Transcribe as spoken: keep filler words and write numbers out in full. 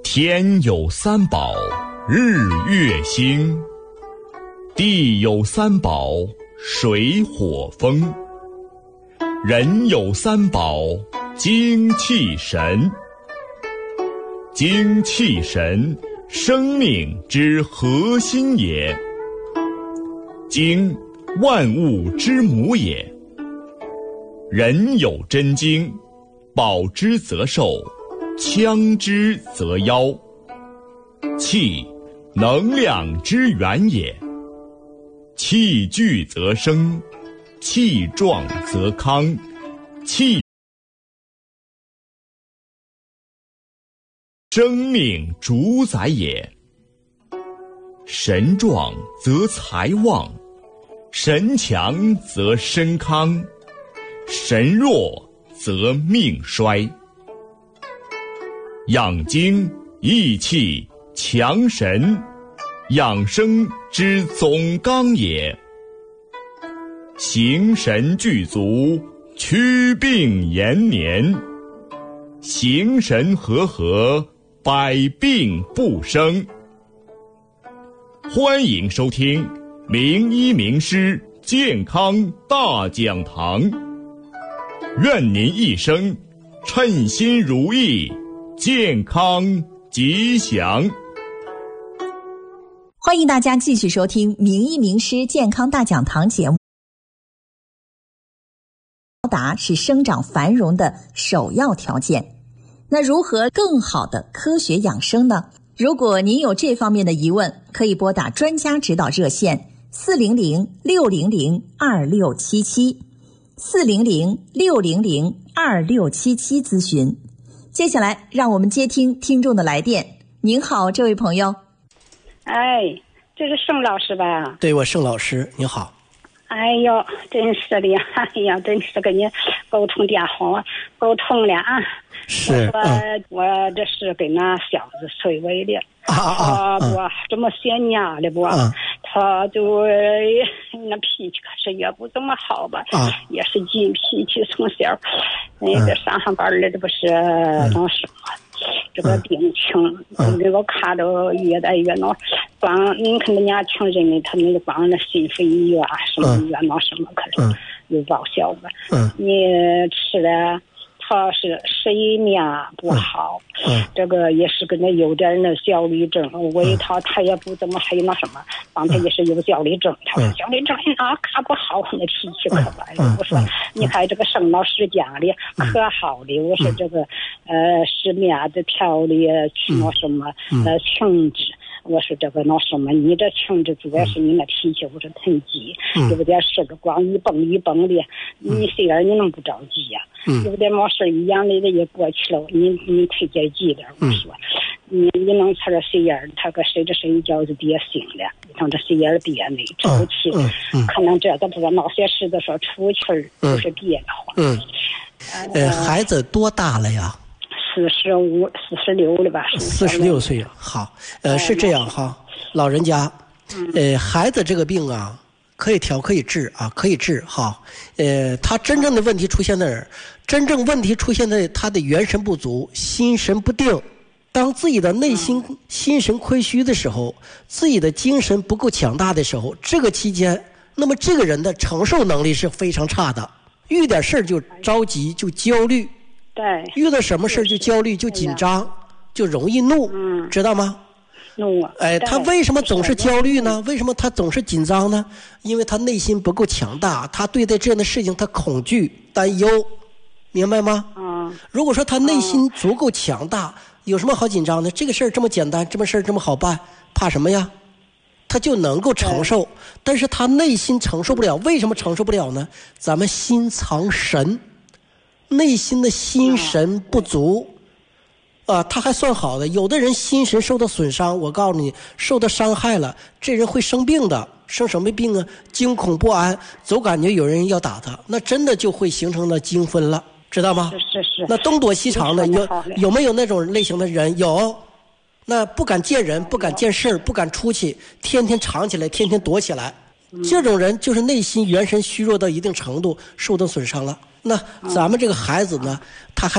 天有三宝，日月星；地有三宝，水火风；人有三宝，精气神。精气神，生命之核心也。精，万物之母也。人有真精，保之则寿，强之则夭。气，能量之源也。气聚则生，气壮则康，气生命主宰也。神壮则财旺，神强则身康，神弱则命衰。养精益气强神，养生之总纲也。形神具足，祛病延年。形神和合，百病不生。欢迎收听名医名师健康大讲堂，愿您一生称心如意，健康吉祥。 欢迎大家继续收听名医名师健康大讲堂节目。高达是生长繁荣的首要条件，那如何更好的科学养生呢？如果您有这方面的疑问，可以拨打专家指导热线四零零六零零二六七七四零零六零零二六七七咨询。接下来让我们接听听众的来电。您好，这位朋友。 哎，这是盛老师吧？ 对，我盛老师，你好。 哎呦，真是的，哎呀，真是跟你沟通电话沟通了啊。 是， 我说、嗯、我这是跟那小子催尾的啊啊啊！ 我这么些年了不、啊，他就那脾气可是也不怎么好吧，啊、也是急脾气，从小那个上上班了，这不是当什么。这个病情，嗯、给我看到越来越闹。光您看那年轻人呢，他那个光那心肺医院什么医院闹什么，可是有报销的。嗯，你吃的，他是睡眠不好，嗯，这个也是跟他有点那焦虑症。喂他，他也不怎么还有那什么，帮他也是有焦虑症。他说焦虑症啊，看不好，那脾气可来了。我说，你看这个盛老师讲的可好的，我说这个呃失眠的调理去那什么呃控制。我说这个闹什么？你这情志主要是你那脾气，我说很急，对不对？是个光一蹦一蹦的，你谁人你能不着急呀、啊？对不对？没事一样的也过去了，你你忒接急了。我说，你你能吃点水烟，他个睡着睡一觉就憋醒了，等着水烟憋呢，出气，可能这都不知道闹些事的时候出气儿，就是憋的慌。 嗯，呃，孩子多大了呀？ 四十五、四十六了吧？ 四十六岁了。好，呃，是这样哈，老人家，呃，孩子这个病啊，可以调，可以治啊，可以治哈。呃，他真正的问题出现在哪儿？真正问题出现在他的元神不足，心神不定。当自己的内心心神亏虚的时候，自己的精神不够强大的时候，这个期间，那么这个人的承受能力是非常差的，遇点事儿就着急，就焦虑。 对， 遇到什么事就焦虑，就紧张，就容易怒，嗯，知道吗？ 怒啊！ 哎，他为什么总是焦虑呢？为什么他总是紧张呢？因为他内心不够强大，他对待这样的事情他恐惧、担忧，明白吗？嗯。如果说他内心足够强大，有什么好紧张的？这个事儿这么简单，这么事儿这么好办，怕什么呀？他就能够承受，但是他内心承受不了。为什么承受不了呢？咱们心藏神。内心的心神不足啊，他还算好的。有的人心神受到损伤，我告诉你，受到伤害了，这人会生病的。生什么病啊？惊恐不安，总感觉有人要打他，那真的就会形成了精分了，知道吗？ 是是是。 那东躲西藏的，有有没有那种类型的人？有。那不敢见人，不敢见事儿，不敢出去，天天藏起来，天天躲起来，这种人就是内心元神虚弱到一定程度，受到损伤了。那咱们这个孩子呢，他还